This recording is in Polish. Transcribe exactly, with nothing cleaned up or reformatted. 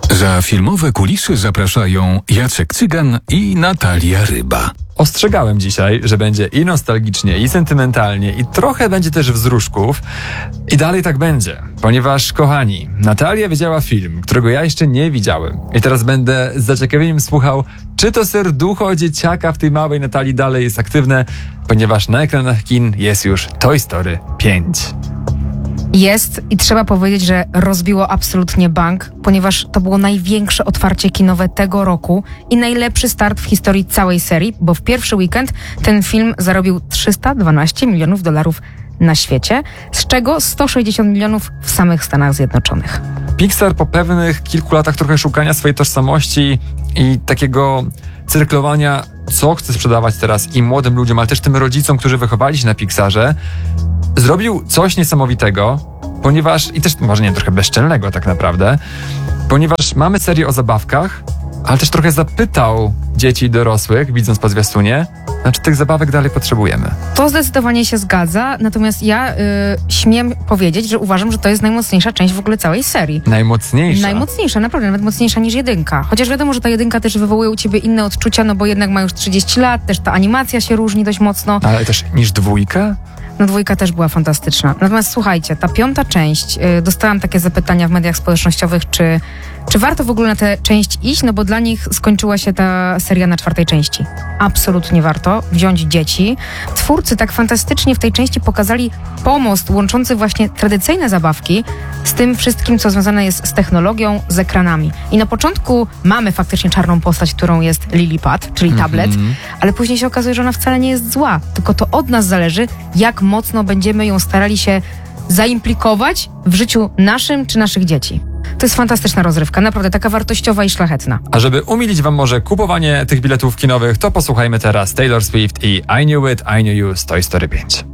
Za filmowe kulisy zapraszają Jacek Cygan i Natalia Ryba. Ostrzegałem dzisiaj, że będzie i nostalgicznie, i sentymentalnie, i trochę będzie też wzruszków. I dalej tak będzie, ponieważ, kochani, Natalia widziała film, którego ja jeszcze nie widziałem. I teraz będę z zaciekawieniem słuchał, czy to serducho dzieciaka w tej małej Natalii dalej jest aktywne, ponieważ na ekranach kin jest już Toy Story pięć. Jest i trzeba powiedzieć, że rozbiło absolutnie bank, ponieważ to było największe otwarcie kinowe tego roku i najlepszy start w historii całej serii, bo w pierwszy weekend ten film zarobił trzysta dwanaście milionów dolarów na świecie, z czego sto sześćdziesiąt milionów w samych Stanach Zjednoczonych. Pixar po pewnych kilku latach trochę szukania swojej tożsamości i takiego cyrklowania, co chce sprzedawać teraz i młodym ludziom, ale też tym rodzicom, którzy wychowali się na Pixarze, zrobił coś niesamowitego, ponieważ, i też może nie trochę bezczelnego tak naprawdę, ponieważ mamy serię o zabawkach, ale też trochę zapytał dzieci i dorosłych, widząc po zwiastunie, znaczy tych zabawek dalej potrzebujemy. To zdecydowanie się zgadza, natomiast ja y, śmiem powiedzieć, że uważam, że to jest najmocniejsza część w ogóle całej serii. Najmocniejsza? Najmocniejsza, naprawdę, nawet mocniejsza niż jedynka. Chociaż wiadomo, że ta jedynka też wywołuje u ciebie inne odczucia, no bo jednak ma już trzydzieści lat, też ta animacja się różni dość mocno. Ale też niż dwójka? No dwójka też była fantastyczna. Natomiast słuchajcie, ta piąta część, yy, dostałam takie zapytania w mediach społecznościowych, czy, czy warto w ogóle na tę część iść, no bo dla nich skończyła się ta seria na czwartej części. Absolutnie warto wziąć dzieci. Twórcy tak fantastycznie w tej części pokazali pomost łączący właśnie tradycyjne zabawki z tym wszystkim, co związane jest z technologią, z ekranami. I na początku mamy faktycznie czarną postać, którą jest Lilliput, czyli tablet, mm-hmm. ale później się okazuje, że ona wcale nie jest zła, tylko to od nas zależy, jak mocno będziemy ją starali się zaimplikować w życiu naszym czy naszych dzieci. To jest fantastyczna rozrywka, naprawdę taka wartościowa i szlachetna. A żeby umilić wam może kupowanie tych biletów kinowych, to posłuchajmy teraz Taylor Swift i I Knew It, I Knew You z Toy Story pięć.